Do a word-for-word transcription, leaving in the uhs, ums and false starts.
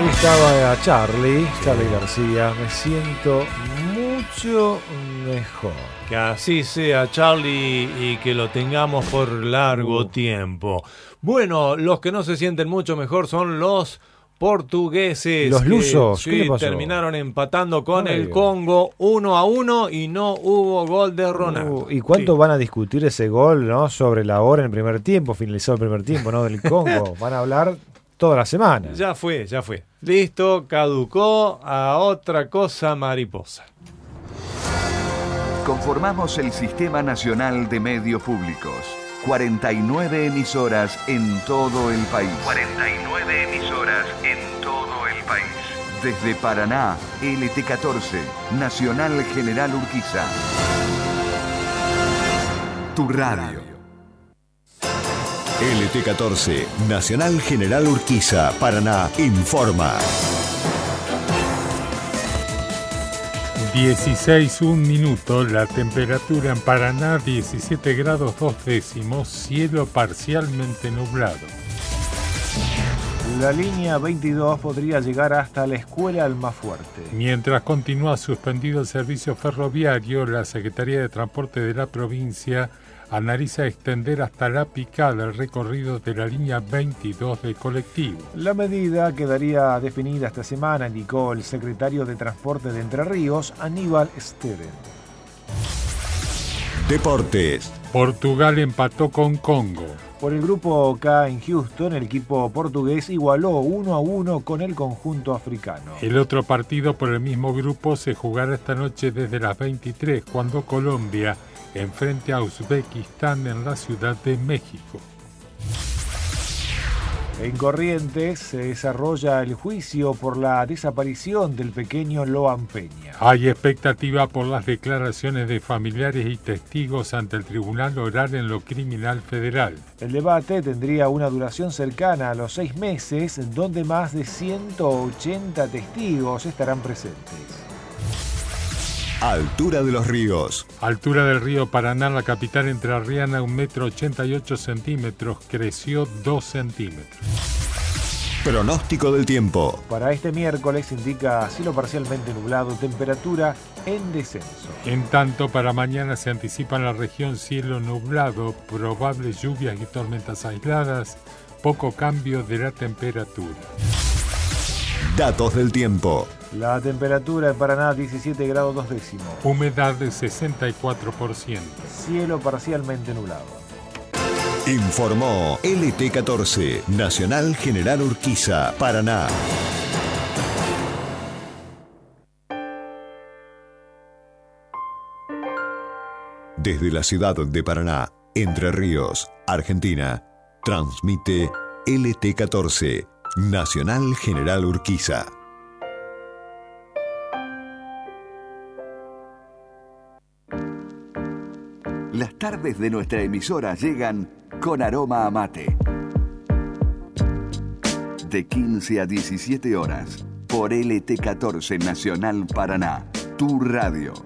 Ahí estaba Charlie, Charlie García. Me siento mucho mejor. Que así sea, Charlie, y que lo tengamos por largo uh. tiempo. Bueno, los que no se sienten mucho mejor son los portugueses. Los que, lusos, sí, ¿qué le pasó? Terminaron empatando con Ay, el Congo uno a uno y no hubo gol de Ronaldo. Uh, ¿Y cuánto sí. van a discutir ese gol, no? Sobre la hora en el primer tiempo, finalizó el primer tiempo, ¿no? Del Congo. Van a hablar toda la semana. Ya fue, ya fue. Listo, caducó, a otra cosa mariposa. Conformamos el Sistema Nacional de Medios Públicos. cuarenta y nueve emisoras en todo el país. cuarenta y nueve emisoras en todo el país. Desde Paraná, L T catorce, Nacional General Urquiza. Tu radio. L T catorce, Nacional General Urquiza, Paraná, informa. dieciséis, un minuto, la temperatura en Paraná diecisiete grados dos décimos, cielo parcialmente nublado. La línea veintidós podría llegar hasta la escuela Almafuerte. Mientras continúa suspendido el servicio ferroviario, la Secretaría de Transporte de la provincia analiza extender hasta La Picada el recorrido de la línea veintidós del colectivo. La medida quedaría definida esta semana, indicó el secretario de Transporte de Entre Ríos, Aníbal Steven. Deportes. Portugal empató con Congo. Por el grupo K en Houston, el equipo portugués igualó uno a uno con el conjunto africano. El otro partido por el mismo grupo se jugará esta noche desde las veintitrés, cuando Colombia enfrente a Uzbekistán en la Ciudad de México. En Corrientes se desarrolla el juicio por la desaparición del pequeño Loan Peña. Hay expectativa por las declaraciones de familiares y testigos ante el Tribunal Oral en lo Criminal Federal. El debate tendría una duración cercana a los seis meses, donde más de ciento ochenta testigos estarán presentes. Altura de los ríos. Altura del río Paraná, la capital entrerriana, un metro ochenta y ocho centímetros, creció dos centímetros. Pronóstico del tiempo. Para este miércoles indica cielo parcialmente nublado, temperatura en descenso. En tanto, para mañana se anticipa en la región cielo nublado, probables lluvias y tormentas aisladas, poco cambio de la temperatura. Datos del tiempo. La temperatura en Paraná diecisiete grados dos décimos. Humedad de sesenta y cuatro por ciento. Cielo parcialmente nublado. Informó L T catorce, Nacional General Urquiza, Paraná. Desde la ciudad de Paraná, Entre Ríos, Argentina, transmite L T catorce, Nacional General Urquiza. Las tardes de nuestra emisora llegan con aroma a mate. De quince a diecisiete horas, por L T catorce Nacional Paraná, tu radio.